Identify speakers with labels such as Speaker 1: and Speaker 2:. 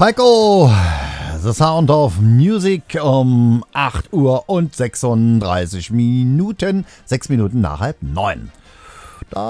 Speaker 1: Falco, The Sound of Music um 8 Uhr und 36 Minuten, 6 Minuten nach 8:30.